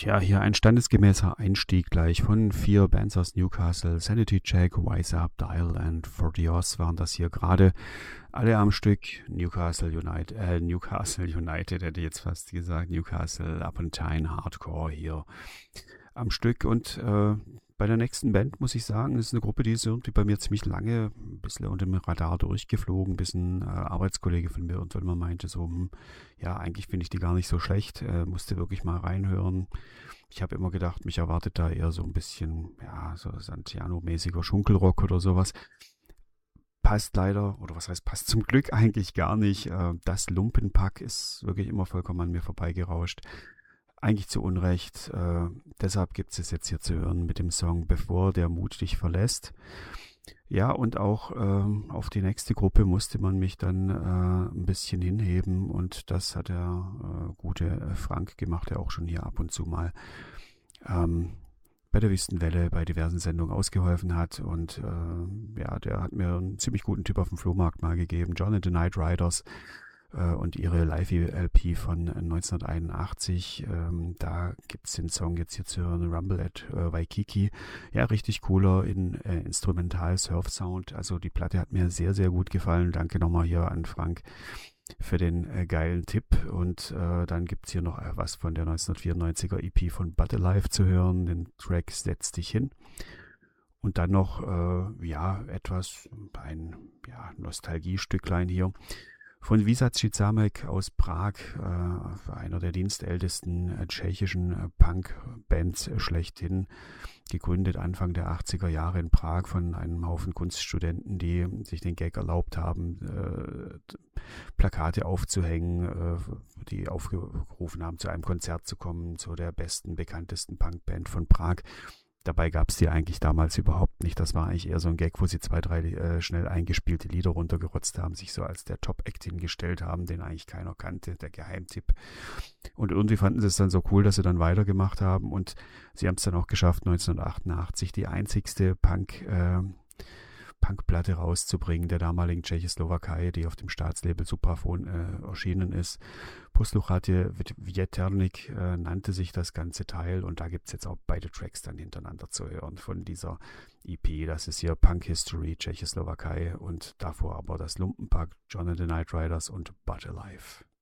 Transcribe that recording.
Tja, hier ein standesgemäßer Einstieg gleich von 4 Bands aus Newcastle. Sanity Check, Wise Up, Dial and For the Oz waren das hier gerade alle am Stück. Newcastle United hätte ich jetzt fast gesagt. Newcastle Upon Tyne Hardcore hier am Stück. Und bei der nächsten Band muss ich sagen, ist eine Gruppe, die ist irgendwie bei mir ziemlich lange ein bisschen unter dem Radar durchgeflogen, bis ein Arbeitskollege von mir irgendwann mal meinte so, ja, eigentlich finde ich die gar nicht so schlecht, musste wirklich mal reinhören. Ich habe immer gedacht, mich erwartet da eher so ein bisschen, ja, so Santiano-mäßiger Schunkelrock oder sowas. Passt leider, oder was heißt passt zum Glück eigentlich gar nicht. Das Lumpenpack ist wirklich immer vollkommen an mir vorbeigerauscht. Eigentlich zu Unrecht. Deshalb gibt es jetzt hier zu hören mit dem Song Bevor der Mut dich verlässt. Ja, und auch auf die nächste Gruppe musste man mich dann ein bisschen hinheben. Und das hat der gute Frank gemacht, der auch schon hier ab und zu mal bei der Wüstenwelle bei diversen Sendungen ausgeholfen hat. Und ja, der hat mir einen ziemlich guten Tipp auf dem Flohmarkt mal gegeben. John and the Night Riders und ihre Live-LP von 1981. Da gibt es den Song jetzt hier zu hören, Rumble at Waikiki. Ja, richtig cooler Instrumental-Surf-Sound. Also die Platte hat mir sehr, sehr gut gefallen. Danke nochmal hier an Frank für den geilen Tipp. Und dann gibt es hier noch was von der 1994er EP von But Alive zu hören, den Track Setz dich hin. Und dann noch, ein Nostalgiestücklein hier von Wisaci Zamek aus Prag, einer der dienstältesten tschechischen Punk-Bands schlechthin, gegründet Anfang der 80er Jahre in Prag von einem Haufen Kunststudenten, die sich den Gag erlaubt haben, Plakate aufzuhängen, die aufgerufen haben, zu einem Konzert zu kommen, zu der besten, bekanntesten Punkband von Prag. Dabei gab es die eigentlich damals überhaupt nicht. Das war eigentlich eher so ein Gag, wo sie 2, 3 schnell eingespielte Lieder runtergerotzt haben, sich so als der Top-Act hingestellt haben, den eigentlich keiner kannte, der Geheimtipp. Und irgendwie fanden sie es dann so cool, dass sie dann weitergemacht haben. Und sie haben es dann auch geschafft, 1988 die einzigste Punkplatte rauszubringen der damaligen Tschechoslowakei, die auf dem Staatslabel Supraphon erschienen ist. Posluchatie Vjeternik nannte sich das ganze Teil und da gibt es jetzt auch beide Tracks dann hintereinander zu hören von dieser EP. Das ist hier Punk History Tschechoslowakei und davor aber das Lumpenpack, John and the Night Riders und But Alive.